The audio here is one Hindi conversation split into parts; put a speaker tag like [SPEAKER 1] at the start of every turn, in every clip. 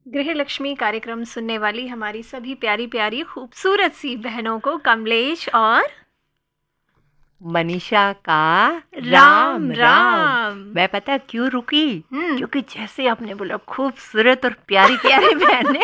[SPEAKER 1] गृहलक्ष्मी कार्यक्रम सुनने वाली हमारी सभी प्यारी प्यारी खूबसूरत सी बहनों को कमलेश और
[SPEAKER 2] मनीषा का
[SPEAKER 1] राम राम।
[SPEAKER 2] मैं पता है क्यों रुकी?
[SPEAKER 1] हम्म।
[SPEAKER 2] क्योंकि जैसे आपने बोला खूबसूरत और प्यारी प्यारी बहनें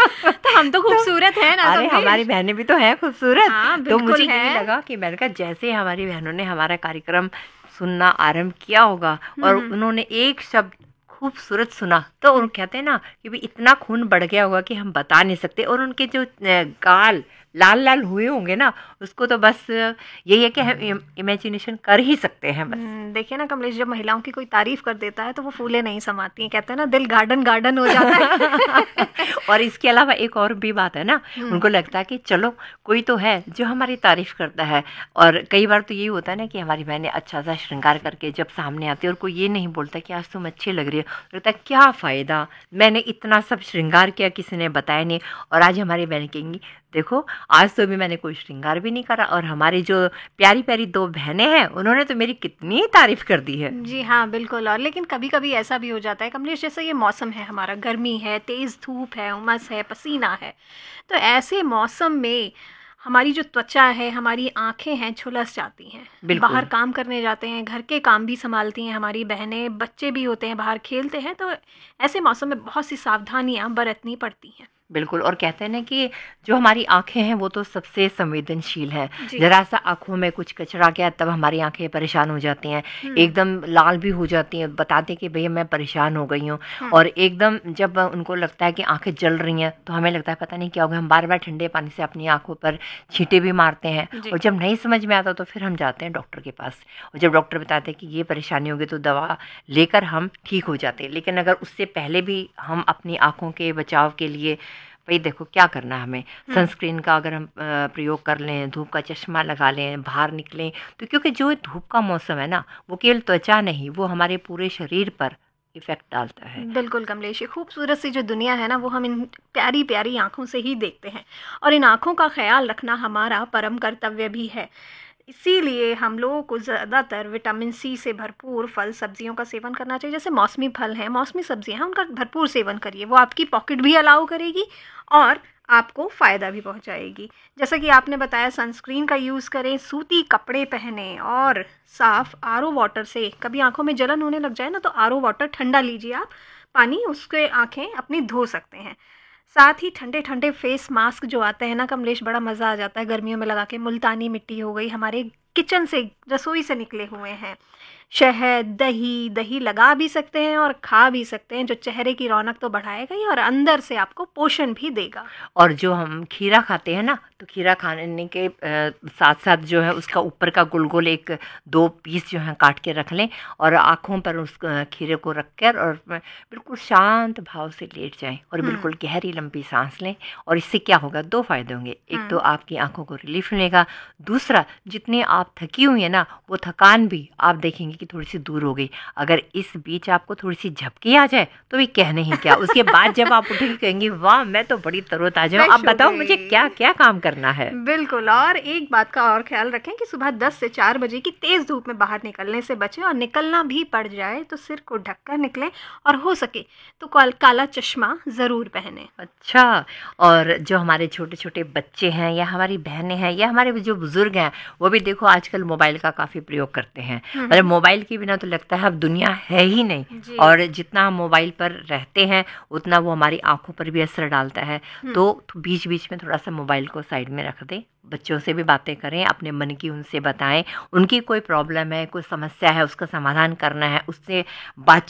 [SPEAKER 1] तो हम तो खूबसूरत हैं ना
[SPEAKER 2] अरे
[SPEAKER 1] कमलेश?
[SPEAKER 2] हमारी बहनें भी तो हैं खूबसूरत।
[SPEAKER 1] हाँ,
[SPEAKER 2] तो
[SPEAKER 1] बिल्कुल
[SPEAKER 2] मुझे
[SPEAKER 1] है।
[SPEAKER 2] यही लगा कि मैंने कहा जैसे हमारी बहनों ने हमारा कार्यक्रम सुनना आरंभ किया होगा और उन्होंने एक शब्द खूबसूरत सुना तो उन कहते हैं ना कि भी इतना खून बढ़ गया होगा कि हम बता नहीं सकते। और उनके जो गाल लाल लाल हुए होंगे ना, उसको तो बस यही है कि हम इमेजिनेशन कर ही सकते हैं बस।
[SPEAKER 1] देखिए ना कमलेश, जब महिलाओं की कोई तारीफ कर देता है तो वो फूले नहीं समाती हैं। कहते हैं ना, दिल गार्डन गार्डन हो जाता है।
[SPEAKER 2] और इसके अलावा एक और भी बात है ना, उनको लगता है कि चलो कोई तो है जो हमारी तारीफ करता है। और कई बार तो यही होता है ना कि हमारी बहनें अच्छा सा श्रृंगार करके जब सामने आती है और कोई ये नहीं बोलता कि आज तुम अच्छी लग रही है, लगता है क्या फ़ायदा, मैंने इतना सब श्रृंगार किया किसी ने बताया नहीं। और आज हमारी बहनें कहेंगी देखो आज तो भी मैंने कोई श्रृंगार भी नहीं करा और हमारी जो प्यारी प्यारी दो बहनें हैं उन्होंने तो मेरी कितनी तारीफ कर दी है।
[SPEAKER 1] जी हाँ, बिल्कुल। और लेकिन कभी कभी ऐसा भी हो जाता है कमलेश, जैसे ये मौसम है हमारा, गर्मी है, तेज़ धूप है, उमस है, पसीना है, तो ऐसे मौसम में हमारी जो त्वचा है, हमारी आंखें हैं, झुलस जाती हैं। बाहर काम करने जाते हैं, घर के काम भी संभालती हैं हमारी बहनें, बच्चे भी होते हैं, बाहर खेलते हैं, तो ऐसे मौसम में बहुत सी सावधानियां बरतनी पड़ती हैं।
[SPEAKER 2] बिल्कुल। और कहते हैं ना कि जो हमारी आंखें हैं वो तो सबसे संवेदनशील है। जरा सा आंखों में कुछ कचरा गया तब हमारी आंखें परेशान हो जाती हैं, एकदम लाल भी हो जाती हैं, बताते कि भैया मैं परेशान हो गई हूँ। और एकदम जब उनको लगता है कि आंखें जल रही हैं तो हमें लगता है पता नहीं क्या होगा, हम बार बार ठंडे पानी से अपनी आंखों पर छींटे भी मारते हैं। और जब नहीं समझ में आता तो फिर हम जाते हैं डॉक्टर के पास, और जब डॉक्टर बताते हैं कि ये परेशानी होगी तो दवा लेकर हम ठीक हो जाते हैं। लेकिन अगर उससे पहले भी हम अपनी आंखों के बचाव के लिए भाई देखो क्या करना है हमें, सनस्क्रीन का अगर हम प्रयोग कर लें, धूप का चश्मा लगा लें, बाहर निकलें, तो क्योंकि जो धूप का मौसम है ना वो केवल त्वचा नहीं, वो हमारे पूरे शरीर पर इफेक्ट डालता है।
[SPEAKER 1] बिल्कुल कमलेश, ये खूबसूरत सी जो दुनिया है ना वो हम इन प्यारी प्यारी आंखों से ही देखते हैं, और इन आंखों का ख्याल रखना हमारा परम कर्तव्य भी है। इसीलिए हम लोगों को ज़्यादातर विटामिन सी से भरपूर फल सब्जियों का सेवन करना चाहिए। जैसे मौसमी फल हैं, मौसमी सब्जियां हैं, उनका भरपूर सेवन करिए। वो आपकी पॉकेट भी अलाउ करेगी और आपको फ़ायदा भी पहुंचाएगी। जैसा कि आपने बताया, सनस्क्रीन का यूज़ करें, सूती कपड़े पहने, और साफ़ आरओ वाटर से कभी आंखों में जलन होने लग जाए ना तो आरओ वाटर ठंडा लीजिए आप पानी, उसके आंखें अपनी धो सकते हैं। साथ ही ठंडे ठंडे फेस मास्क जो आते हैं ना कमलेश, बड़ा मज़ा आ जाता है गर्मियों में लगा के। मुल्तानी मिट्टी हो गई, हमारे किचन से, रसोई से निकले हुए हैं। शहद, दही, दही लगा भी सकते हैं और खा भी सकते हैं, जो चेहरे की रौनक तो बढ़ाएगा ही और अंदर से आपको पोषण भी देगा।
[SPEAKER 2] और जो हम खीरा खाते हैं ना, तो खीरा खाने के साथ साथ जो है उसका ऊपर का गोल गोल एक दो पीस जो है काट के रख लें और आँखों पर उस खीरे को रख कर और बिल्कुल शांत भाव से लेट जाएं और बिल्कुल गहरी लंबी सांस लें। और इससे क्या होगा, दो फायदे होंगे। एक तो आपकी आंखों को रिलीफ मिलेगा, दूसरा जितनी आप थकी हुई है ना वो थकान भी आप देखेंगे कि थोड़ी सी दूर हो गई। अगर इस बीच आपको थोड़ी सी झपकी आ जाए तो भी कहने ही क्या, उसके बाद जब आप उठेंगे कहेंगे वाह मैं तो बड़ी तरोताजा हूँ, अब बताओ मुझे क्या क्या काम करना है।
[SPEAKER 1] बिल्कुल। और एक बात का और ख्याल रखें कि सुबह 10 से 4 बजे की तेज़ धूप में बाहर निकलने से बचें, और निकलना भी पड़ जाए तो सिर को ढककर निकलें, और हो सके तो काला चश्मा ज़रूर पहने।
[SPEAKER 2] अच्छा। और जो हमारे छोटे छोटे बच्चे हैं या हमारी बहनें हैं या हमारे जो बुजुर्ग हैं वो भी देखो आजकल मोबाइल का काफ़ी प्रयोग करते हैं। मतलब मोबाइल के बिना तो लगता है अब दुनिया है ही नहीं। और जितना हम मोबाइल पर रहते हैं उतना वो हमारी आंखों पर भी असर डालता है। तो बीच बीच में थोड़ा सा मोबाइल को साइड में रख दें, बच्चों से भी बातें करें, अपने मन की उनसे बताएं, उनकी कोई प्रॉब्लम है, कोई समस्या है, उसका समाधान करना है, उससे बात